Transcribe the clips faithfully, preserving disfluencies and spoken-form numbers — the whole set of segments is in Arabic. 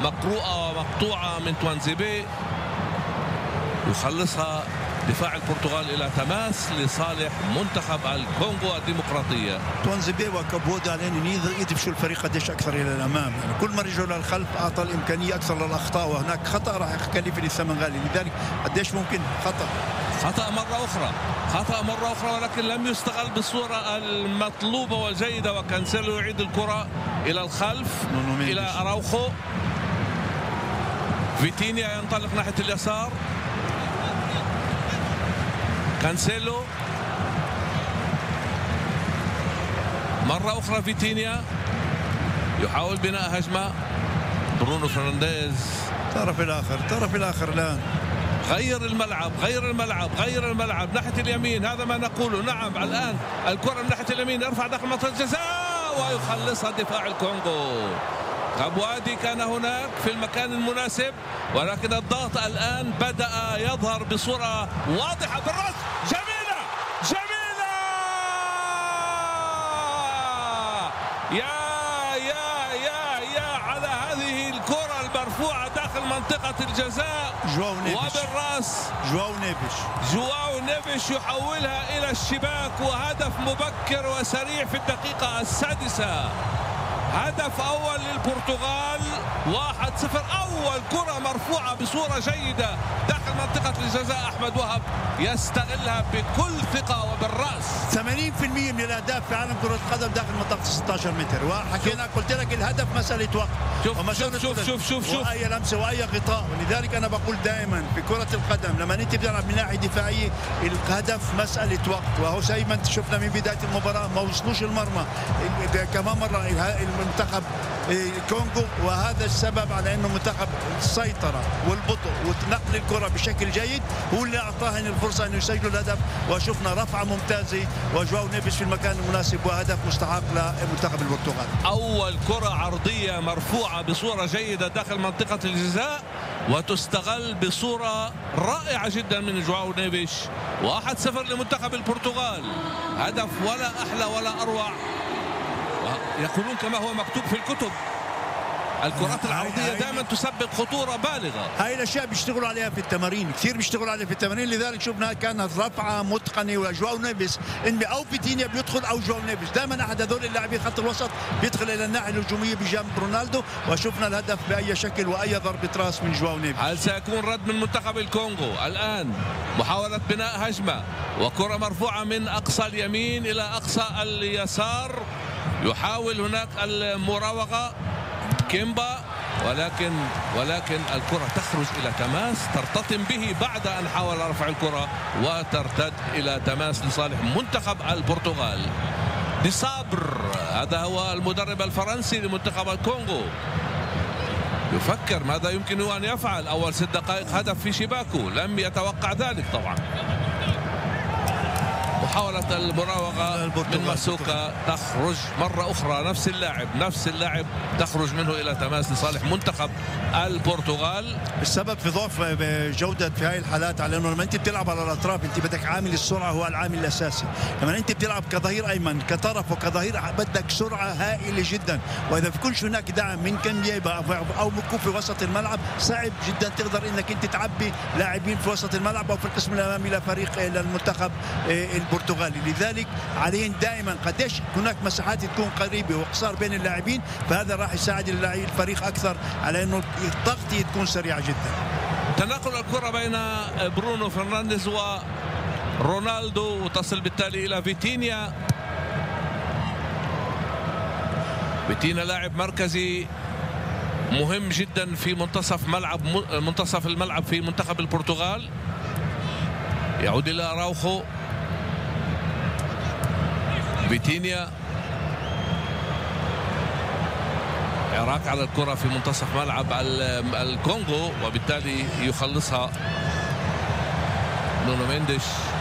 مقروءة ومقطوعة من توانزيبي، يخلصها دفاع البرتغال إلى تماس لصالح منتخب الكونغو الديمقراطية. توانزيبي وكابودا عليهم يدفشوا الفريق قديش أكثر إلى الأمام، يعني كل ما رجعوا للخلف أعطى الإمكانية أكثر للأخطاء، وهناك خطأ راح يكلف الثمن غالي، لذلك قديش ممكن خطأ خطأ مرة أخرى خطأ مرة أخرى ولكن لم يستغل بالصورة المطلوبة والجيدة، وكانسيلو يعيد الكرة إلى الخلف إلى أراوخو. فيتينيا ينطلق ناحية اليسار، كانسيلو مرة أخرى، فيتينيا يحاول بناء هجمة، برونو فرنانديز طرف الآخر طرف الآخر الآن غير الملعب غير الملعب غير الملعب ناحية اليمين، هذا ما نقوله. نعم الآن الكرة من ناحية اليمين، يرفع داخل منطقة الجزاء ويخلصها دفاع الكونغو. كابوادي كان هناك في المكان المناسب، ولكن الضغط الآن بدأ يظهر بصورة واضحة بالرأس. جميلة جميلة يا يا يا يا على هذه الكرة المرفوعة داخل منطقة الجزاء وبالرأس. جواو نيفيش جواو نيفيش يحولها إلى الشباك، وهدف مبكر وسريع في الدقيقة السادسة. هدف أول للبرتغال، واحد صفر. أول كرة مرفوعة بصورة جيدة داخل منطقة الجزاء، أحمد وهب يستغلها بكل ثقة وبالرأس. ثمانين بالمئة من الأهداف في عالم كرة القدم داخل منطقة ستة عشر متر، وحكينا قلت لك الهدف مسألة وقت. شوف شوف شوف شوف شوف شوف وأي لمسة وأي غطاء، ولذلك أنا بقول دائما في كرة القدم لما أنت بتلعب من ناحية دفاعية الهدف مسألة وقت، وهو زي ما أنت شفنا من بداية المباراة ما وصلوش المرمى كمان مرة المنتخب الكونغو، وهذا السبب على انه منتخب السيطره والبطء ونقل الكره بشكل جيد هو اللي اعطاهن الفرصه انه يسجلوا الهدف، وشفنا رفعه ممتازه وجواو نيفيش في المكان المناسب وهدف مستحق لمنتخب البرتغال. اول كره عرضيه مرفوعه بصوره جيده داخل منطقه الجزاء وتستغل بصوره رائعه جدا من جواو نيفيش. واحد صفر لمنتخب البرتغال، هدف ولا احلى ولا اروع. يقولون كما هو مكتوب في الكتب الكرات العرضية دائما تسبب خطورة بالغة. هاي الأشياء بيشتغلوا عليها في التمارين، كثير بيشتغلوا عليها في التمارين، لذلك شفنا كانت رفعة متقنة وجواو نيفيس إن أو فيتينيا بيدخل أو جواو نيفيس، دائما أحد هذول اللاعبين خط الوسط بيدخل إلى الناحية الهجومية بجانب رونالدو، وشفنا الهدف بأي شكل وأي ضربة راس من جواو نيفيس. هل سيكون رد من منتخب الكونغو؟ الآن محاولة بناء هجمة وكرة مرفوعة من أقصى اليمين إلى أقصى اليسار، يحاول هناك المراوغة كيمبا، ولكن ولكن الكرة تخرج إلى تماس ترتطم به بعد أن حاول رفع الكرة وترتد إلى تماس لصالح منتخب البرتغال. دي صابر هذا هو المدرب الفرنسي لمنتخب الكونغو، يفكر ماذا يمكن أن يفعل. أول ست دقائق هدف في شباكه، لم يتوقع ذلك طبعا. محاولة المراوغة من مسوكا تخرج مرة أخرى، نفس اللاعب نفس اللاعب تخرج منه إلى تماس لصالح منتخب البرتغال. السبب في ضعف جودة في هاي الحالات على أنه لما أنت بتلعب على الأطراف أنت بدك عامل السرعة هو العامل الأساسي. لما أنت بتلعب كظهير أيمن كطرف وكظهير بدك سرعة هائلة جدا، وإذا بيكونش هناك دعم من كمبيبا أو مكوف في وسط الملعب صعب جدا تقدر أنك أنت تعبي لاعبين في وسط الملعب أو في القسم الأمامي لفريق للمنتخب البرتغالي. لذلك عليهم دائما قديش هناك مساحات تكون قريبة وقصار بين اللاعبين، فهذا راح يساعد الفريق أكثر على أنه التغطية تكون سريعة جدا. تناقل الكرة بين برونو فرنانديز ورونالدو وتصل بالتالي إلى فيتينيا. فيتينيا لاعب مركزي مهم جدا في منتصف ملعب منتصف الملعب في منتخب البرتغال. يعود إلى أراوخو، فيتينيا عراك على الكرة في منتصف ملعب الكونغو، وبالتالي يخلصها نونو مينديش.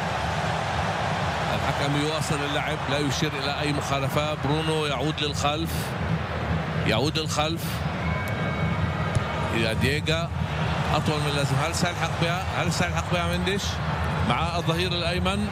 الحكم يواصل اللعب، لا يشير إلى أي مخالفة. برونو يعود للخلف يعود للخلف إلى دييغا، أطول من اللازم. هل سيلحق بها هل سيلحق بها مينديش مع الظهير الأيمن؟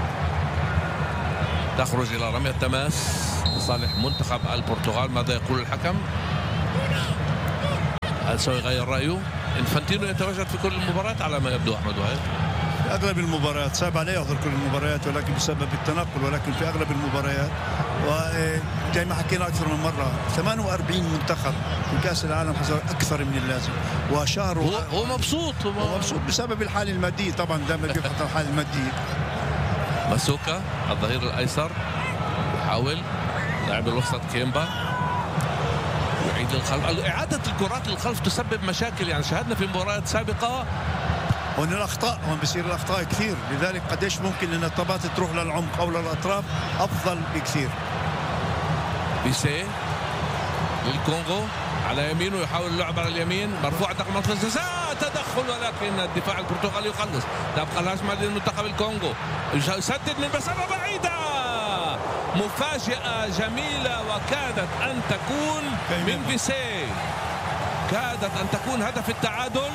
تخرج إلى رمية تماس لصالح منتخب البرتغال. ماذا يقول الحكم؟ هل سيغير رأيه؟ انفانتينو يتواجد في كل المباريات على ما يبدو أحمد وهيب. في اغلب المباريات صعب عليه يحضر كل المباريات ولكن بسبب التنقل، ولكن في اغلب المباريات وزي ما حكينا اكثر من مره ثمانية وأربعين منتخب في كاس العالم حصل اكثر من اللازم وشهر هو, هو مبسوط هو مبسوط بسبب الحاله الماديه طبعا دائما بيبحث عن الحاله الماديه. ماسوكا الظهير الايسر يحاول لاعب الوسط كيمبا يعيد للخلف. اعاده الكرات للخلف تسبب مشاكل، يعني شاهدنا في مباريات سابقه هون الاخطاء، هون بصير الاخطاء كثير، لذلك قديش ممكن ان الطابات تروح للعمق او للاطراف افضل بكثير. بيسي للكونغو على يمينه يحاول اللعب على اليمين، مرفوع داخل منطقه الجزاء، تدخل ولكن الدفاع البرتغالي يقلص. تبقى الهجمه للمنتخب الكونغو، يسدد من مسافه بعيده، مفاجاه جميله وكادت ان تكون من بيسي، كادت ان تكون هدف التعادل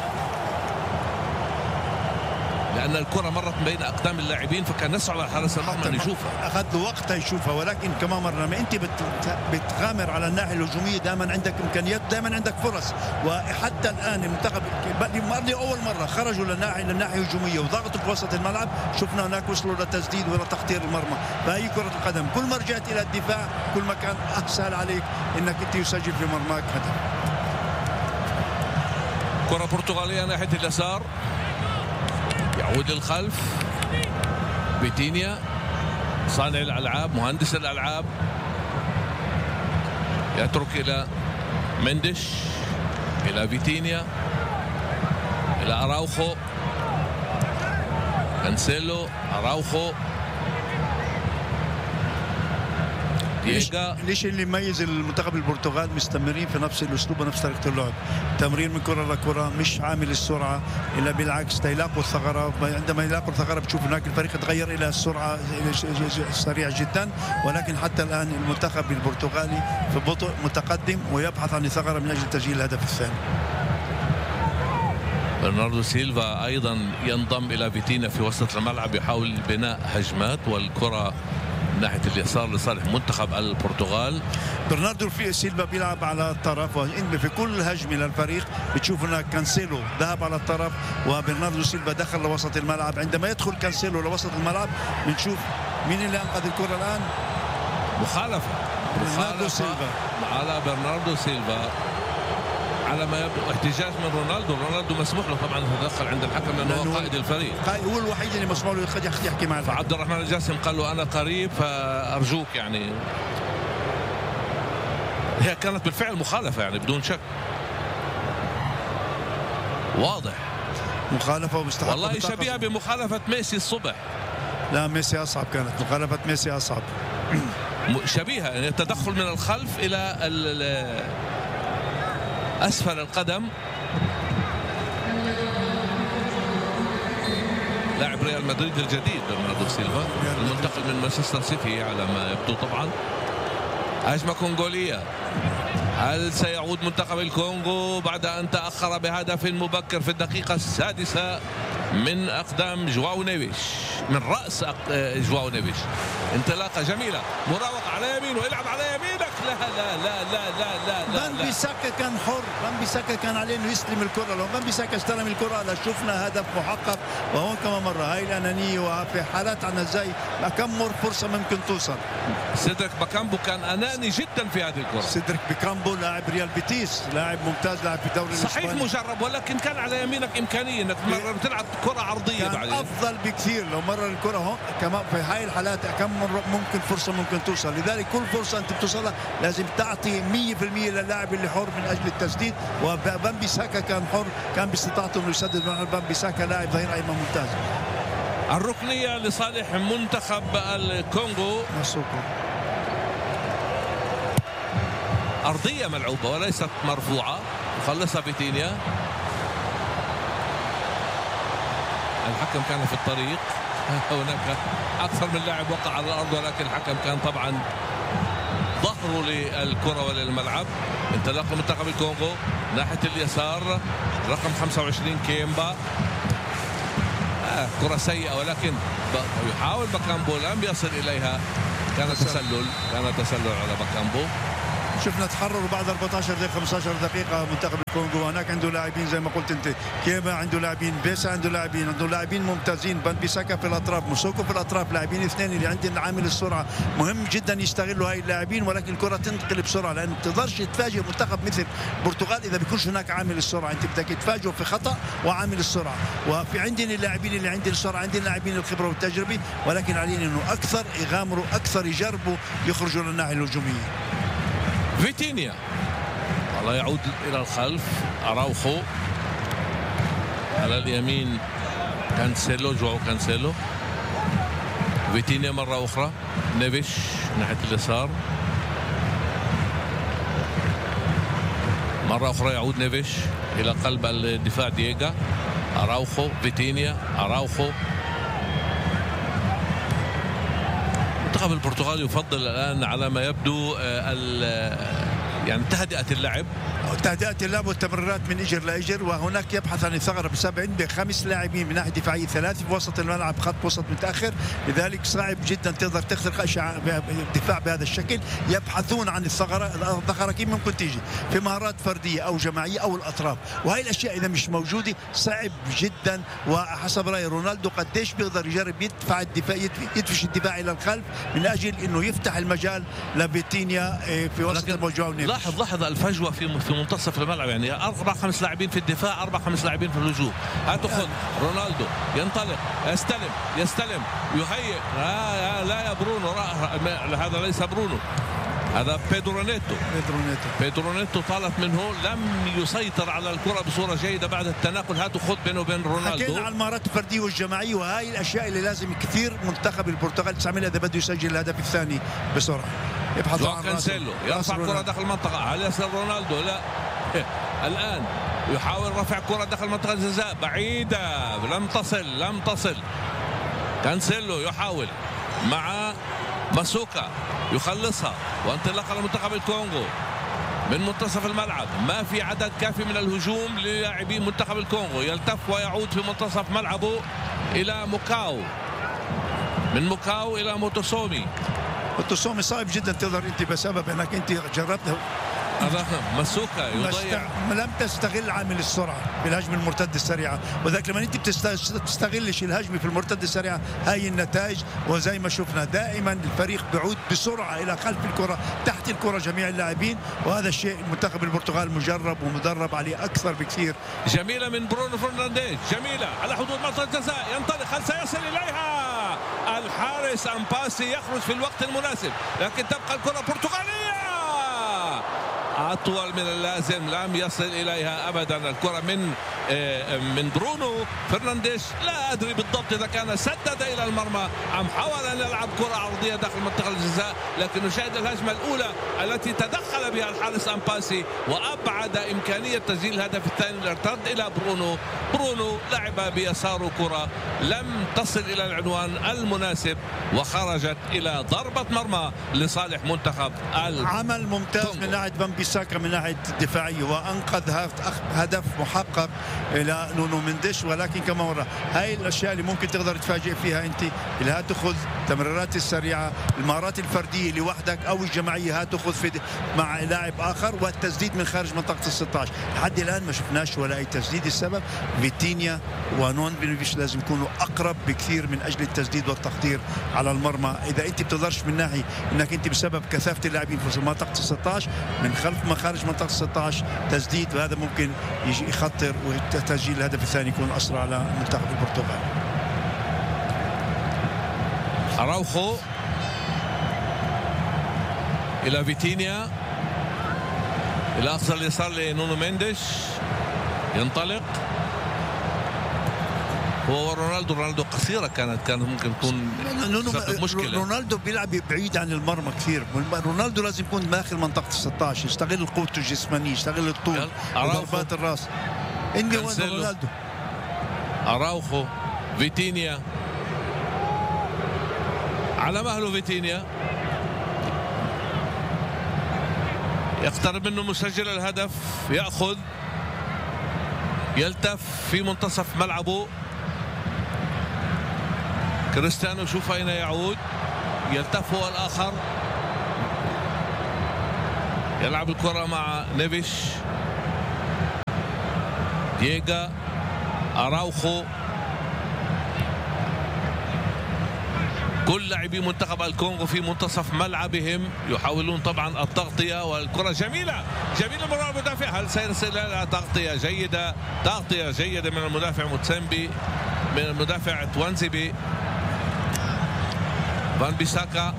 لأن الكرة مرت بين أقدام اللاعبين فكان يصعب على حارس المرمى أن يشوفها. أخذ له وقت يشوفها، ولكن كمان مرة ما أنت بتغامر على الناحية الهجومية دائما عندك إمكانيات، دائما عندك فرص. وحتى الآن المنتخب أول مرة خرجوا للناحية للناحية الهجومية وضغطوا في وسط الملعب، شفنا هناك وصلوا لتسديد ولا تخطير المرمى. فهي كرة القدم كل ما رجعت إلى الدفاع كل ما كان أسهل عليك إنك أنت يسجل في مرماك هدف. كرة برتغالية ناحية اليسار، يعود للخلف فيتينيا صانع الألعاب مهندس الألعاب، يترك إلى مندش، إلى فيتينيا، إلى أراوخو، كانسيلو، أراوخو، ليش, ليش اللي يميز المنتخب البرتغال مستمرين في نفس الاسلوب ونفس طريقه اللعب، تمرير من كره لكره، مش عامل السرعه، الا بالعكس تيلاقوا الثغره. عندما يلاقوا الثغره بتشوف هناك الفريق تغير الى السرعه سريع جدا. ولكن حتى الان المنتخب البرتغالي في بطء متقدم ويبحث عن الثغره من اجل تسجيل الهدف الثاني. برناردو سيلفا ايضا ينضم الى فيتينا في وسط الملعب، يحاول بناء هجمات والكره ناحية اليسار لصالح منتخب البرتغال. برناردو سيلفا بيلعب على الطرف، وإن في كل هجمة للفريق بتشوف هناك كانسيلو ذهب على الطرف وبرناردو سيلفا دخل لوسط الملعب. عندما يدخل كانسيلو لوسط الملعب بنشوف مين اللي أنقذ الكرة الآن؟ مخالفة برناردو سيلفا على برناردو سيلفا على ما يبدو احتجاج من رونالدو. رونالدو مسموح له طبعا يتدخل عند الحكم لانه هو قائد الفريق، هو الوحيد اللي مسموح له يحكي مع الحكم. عبد الرحمن الجاسم قال له انا قريب فارجوك، يعني هي كانت بالفعل مخالفه يعني بدون شك، واضح مخالفه ومستحقه والله شبيهه بمخالفه ميسي الصبح. لا ميسي اصعب، كانت مخالفه ميسي اصعب شبيهه، يعني التدخل من الخلف الى أسفل القدم. لاعب ريال مدريد الجديد برناردو سيلفا المنتقل من مانشستر سيتي على ما يبدو. طبعا هجمة كونغولية، هل سيعود منتخب الكونغو بعد أن تأخر بهدف مبكر في الدقيقة السادسة من أقدام جواو نيفيش، من رأس جواو نيفيش. انطلاقة جميلة، مراوغة على يمينه، يلعب على يمينك، لا لا لا لا لا لا بن بيساكا كان حر، بن بيساكا كان عليه انه يستلم الكرة. لو بن بيساكا استلم الكرة لشفنا هدف محقق. وهون كمان مرة هاي الأنانية، وفي حالات عنا زي كم فرصة ممكن توصل. سيدريك باكامبو كان أناني جدا في هذه الكرة. سيدريك باكامبو لاعب ريال بيتيس، لاعب ممتاز، لاعب في الدوري صحيح الإسباني. مجرب، ولكن كان على يمينك إمكانية انك تلعب كرة عرضية كان بعدين. أفضل بكثير لو مرر الكرة هون. كمان في هاي الحالات كم مرة ممكن فرصة ممكن توصل. لذلك كل فرصة أنت بتوصلها لازم تعطي مية بالمية للاعب اللي حر من أجل التسديد. وبن بيساكا كان حر، كان باستطاعته انه يسدد. مع بن بيساكا لاعب ظهير أيمن ممتاز. الركنية لصالح منتخب الكونغو، مسوكو أرضية ملعوبة وليست مرفوعة، يخلصها فيتينيا. الحكم كان في الطريق، هناك أكثر من لاعب وقع على الأرض، ولكن الحكم كان طبعا ظهره للكرة وللملعب. انطلاق منتخب الكونغو ناحية اليسار، رقم خمسة وعشرين كيمبا. آه كرة سيئة، ولكن يحاول باكامبو، لم يصل إليها. كان تسلل، كان تسلل على باكامبو. شفنا تحرروا بعد أربعة عشر دقيقة خمسة عشر دقيقة منتخب الكونغو. هناك عنده لاعبين زي ما قلت انت، كيما عنده لاعبين، بيسا عنده لاعبين، عنده لاعبين ممتازين، بان بيساكا في الاطراف، موسوكو في الاطراف، لاعبين اثنين اللي عندنا عامل السرعة. مهم جدا يستغلوا هاي اللاعبين، ولكن الكرة تنتقل بسرعة، لان ما تقدرش تفاجئ منتخب مثل البرتغال اذا بيكونش هناك عامل السرعة. انت بدك تفاجئوا في خطأ وعامل السرعة، وفي عندنا اللاعبين اللي عندنا السرعة، عندنا لاعبين الخبرة والتجربة، ولكن علينا انه اكثر يغامروا، اكثر يجربوا يخرجوا للناحية الهجومية. فيتينيا الله يعود إلى الخلف، أراوخو على اليمين، كانسيلو، جواو كانسيلو، فيتينيا مرة أخرى، نيفيش ناحية اليسار، مرة أخرى يعود نيفيش إلى قلب الدفاع، دييغا، أراوخو، فيتينيا، أراوخو. المنتخب البرتغالي يفضل الآن على ما يبدو يعني تهدئة اللعب، تهدئة اللعب والتمريرات من اجر لاجر، وهناك يبحث عن الثغرة بسبب عنده خمس لاعبين من ناحية دفاعية، ثلاثة في وسط الملعب، خط وسط متأخر، لذلك صعب جدا تقدر تخترق الدفاع بهذا الشكل. يبحثون عن الثغرة، الثغرة كيف ممكن تيجي في مهارات فردية أو جماعية أو الأطراف، وهي الأشياء إذا مش موجودة صعب جدا. وحسب رأي رونالدو قديش بيقدر يجرب يدفع الدفاع، يدفش الدفاع إلى الخلف من أجل إنه يفتح المجال لفيتينيا في وسط الموجود. لاحظ لاحظ الفجوة في في منتصف الملعب، يعني أربع خمس لاعبين في الدفاع، أربع خمس لاعبين في الهجوم. هاتوا خذ رونالدو ينطلق، يستلم يستلم يهيئ، لا لا يا برونو، هذا ليس برونو، هذا بيدرو نيتو. بيدرو نيتو بيدرو نيتو طالت منه، لم يسيطر على الكرة بصورة جيدة بعد التناقل. هاتوا خذ بينه وبين رونالدو. حكينا عن المهارات الفردية والجماعية، وهي الأشياء اللي لازم كثير منتخب البرتغال تعملها إذا بده يسجل الهدف الثاني بسرعة. يبحث عن كانسيلو، يرفع كرة داخل المنطقة على يسار رونالدو، لا الآن يحاول رفع كرة داخل منطقة الجزاء بعيدة، لم تصل لم تصل كانسيلو يحاول مع ماسوكا يخلصها، وانطلاقة لمنتخب الكونغو من منتصف الملعب. ما في عدد كافي من الهجوم للاعبين منتخب الكونغو، يلتف ويعود في منتصف ملعبه إلى موكاو، من موكاو إلى موتوسومي. موتوسومي صعب جدا تقدر انت بسبب انك انت جربت هذا مسوكا يضيع، لم تستغل عامل السرعه بالهجمه المرتده السريعه، وذاك لما انت بتستغلش الهجمه في المرتده السريعه هاي النتائج. وزي ما شفنا دائما الفريق بيعود بسرعه الى خلف الكره، تحت الكره جميع اللاعبين، وهذا الشيء المنتخب البرتغال مجرب ومدرب عليه اكثر بكثير. جميله من برونو فرنانديز، جميله على حدود منطقه الجزاء، ينطلق، هل سيصل اليها؟ الحارس امباسي يخرج في الوقت المناسب، لكن تبقى الكره برتغاليه أطول من اللازم، لم يصل إليها أبدا. الكرة من من برونو فرنانديش، لا أدري بالضبط إذا كان سدد إلى المرمى أم حاول أن يلعب كرة عرضية داخل منطقة الجزاء، لكن نشاهد الهجمة الأولى التي تدخل بها الحارس أمباسي وأبعد إمكانية تسجيل الهدف الثاني، الارتد إلى برونو. برونو لعب بيساره كرة لم تصل إلى العنوان المناسب، وخرجت إلى ضربة مرمى لصالح منتخب ال عمل ممتاز من ناحية بان بيساكا من ناحية الدفاعية، وأنقذ هدف محقق إلى نونو مندش. ولكن كما مرة هاي الأشياء اللي ممكن تقدر تفاجئ فيها أنت، اللي هتأخذ التمريرات السريعة، المهارات الفردية لوحدك أو الجماعية هتأخذ في مع لاعب آخر، والتسديد من خارج منطقة الستة عشر. لحد الآن ما شفناش ولا أي تسديد. السبب فيتينيا ونون بينوفيش لازم يكونوا أقرب بكثير من أجل التسديد والتقدير على المرمى. إذا أنت بتقدرش من ناحية أنك أنت بسبب كثافة اللاعبين في منطقة الستة عشر من خلف ما خارج منطقة الستة عشر تسديد، وهذا ممكن يجي يخطر وتسجيل الهدف الثاني يكون أسرع على منتخب البرتغال. أراوخو إلى فيتينيا، إلى أقصى اليسار لنونو مينديش، ينطلق هو ورونالدو. رونالدو قصيرة كانت كانت ممكن تكون مشكلة. رونالدو بيلعب بعيد عن المرمى كثير. رونالدو لازم يكون داخل منطقة الستة عشر، يستغل قوته الجسمانية، يستغل الطول وضربات الراس. عندي وين رونالدو؟ أراوخو، فيتينيا على مهله، فيتينيا يقترب منه مسجل الهدف، يأخذ، يلتف في منتصف ملعبه. كريستيانو شوف أين يعود، يلتف هو الآخر، يلعب الكرة مع نيفيش، دييغا، أراوخو، كل لاعبي منتخب الكونغو في منتصف ملعبهم يحاولون طبعا التغطية، والكرة جميلة جميلة من المدافع. هل سيرسل لها تغطية جيدة؟ تغطية جيدة من المدافع موتسيمبي، من المدافع توانزيبي. فان بيساكا،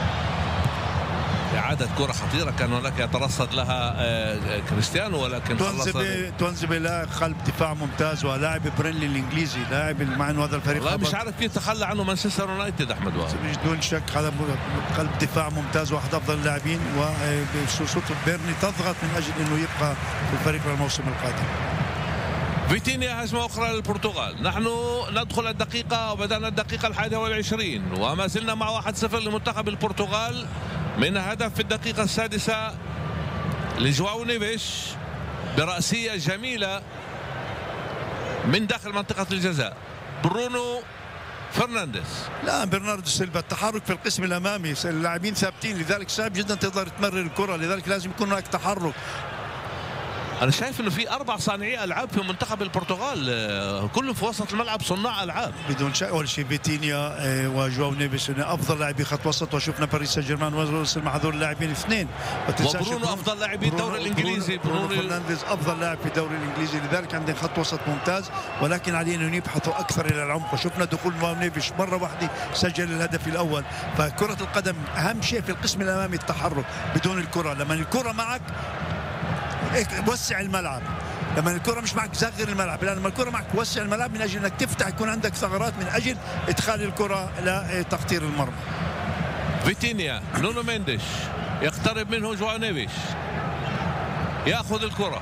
إعادة كرة خطيرة كان هناك يترصد لها كريستيانو، ولكن توانزيبي توانزيبي لاعب قلب دفاع ممتاز، ولاعب برينلي الانجليزي، لاعب مع انه هذا الفريق والله مش عارف كيف تخلى عنه مانشستر يونايتد. احمد وائل بدون شك هذا قلب دفاع ممتاز، واحد افضل اللاعبين، وصوت بيرني تضغط من اجل انه يبقى في الفريق للموسم القادم. فيتينيا، هجمة أخرى للبرتغال. نحن ندخل الدقيقة وبدأنا الدقيقة الحادية والعشرين، وما زلنا مع واحد صفر لمنتخب البرتغال من هدف في الدقيقة السادسة لجواو نيفيش برأسية جميلة من داخل منطقة الجزاء. برونو فرنانديز، لا برناردو سيلفا، التحرك في القسم الأمامي، اللاعبين ثابتين، لذلك صعب جدا تقدر تمرر الكرة، لذلك لازم يكون هناك تحرك. أنا شايف إنه في أربع صانعي ألعاب في منتخب البرتغال، كلهم في وسط الملعب صناع ألعاب بدون شك. أول شيء فيتينيا وجواو نيفيس أفضل لاعبي خط وسط، وشفنا باريس سان جيرمان وصل مع هذول اللاعبين اثنين. وبرونو أفضل لاعبي الدوري الإنجليزي، برونو فرنانديز أفضل لاعب في الدوري الإنجليزي، لذلك عندنا خط وسط ممتاز، ولكن علينا أن يبحثوا أكثر إلى العمق. وشفنا دخول جواو نيفيس مرة واحدة سجل الهدف الأول. فكرة القدم أهم شيء في القسم الأمامي التحرك بدون الكرة. لما الكرة معك وسع الملعب، لما الكرة مش معك صغر الملعب، لما الكرة معك وسع الملعب من أجل أنك تفتح، يكون عندك ثغرات من أجل إدخال الكرة لتقطير المرمى. فيتينيا، نونو مينديش، يقترب منه جواو نيفيش، يأخذ الكرة.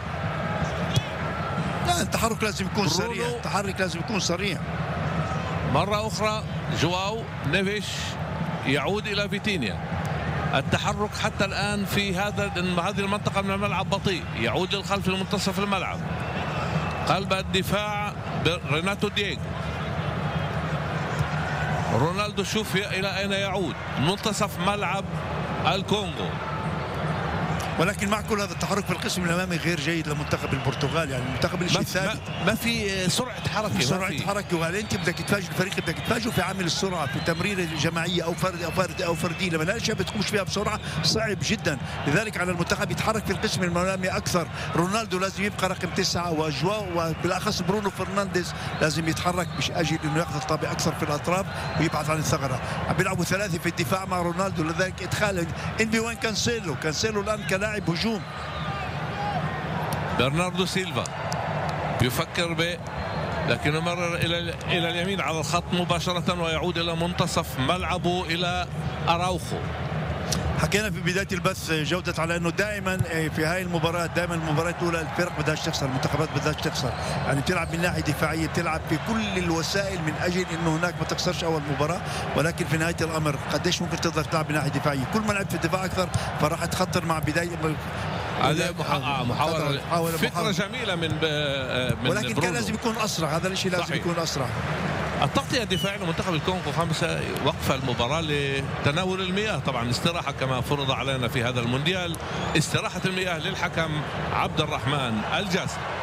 لا التحرك لازم يكون سريع، التحرك لازم يكون سريع. مرة أخرى جواو نيفيش يعود إلى فيتينيا. التحرك حتى الآن في هذا هذه المنطقة من الملعب بطيء، يعود للخلف لمنتصف الملعب. قلب الدفاع ريناتو دييغو. رونالدو، شوف إلى أين يعود، منتصف ملعب الكونغو. ولكن مع كل هذا التحرك في القسم الامامي غير جيد لمنتخب البرتغال، يعني المنتخب اللي ثابت، ما في سرعه حركه، سرعه حركه. وهل انت بدك تفاجئ الفريق، بدك تفاجئه في عامل السرعه، في تمريره جماعيه او فرد او فرد او فرديه، لما الاشياء بتخش فيها بسرعه صعب جدا. لذلك على المنتخب يتحرك في القسم الامامي اكثر. رونالدو لازم يبقى رقم تسعه، وجواو وبالاخص برونو فرنانديز لازم يتحرك مش اجل انه ياخذ الطابع اكثر في الاطراف ويبعث عن الثغره. عم بيلعبوا ثلاثه في الدفاع مع رونالدو، لذلك ادخال انبي وين كانسيلو، كانسيلو الان كلاعب هجوم. برناردو سيلفا يفكر ب لكنه مرر الى الى اليمين على الخط مباشره، ويعود الى منتصف ملعبه الى اراوخو. حكينا في بدايه البث جوده على انه دائما في هاي المباراه، دائما المباريات الاولى الفرق بدهاش تخسر، المنتخبات بدهاش تخسر، يعني بتلعب من ناحيه دفاعيه، بتلعب بكل الوسائل من اجل انه هناك ما تخسرش اول مباراه. ولكن في نهايه الامر قديش ممكن تقدر تلعب من ناحيه دفاعيه؟ كل ما لعبت في الدفاع اكثر فراح تخطر مع بدايه هذه محاولة فكرة جميلة من من ولكن برونو. كان لازم يكون أسرع، هذا الشيء لازم يكون أسرع. التغطية الدفاعية لمنتخب الكونغو خمسة، وقف المباراة لتناول المياه، طبعا استراحة كما فرض علينا في هذا المونديال، استراحة المياه للحكم عبد الرحمن الجاسم.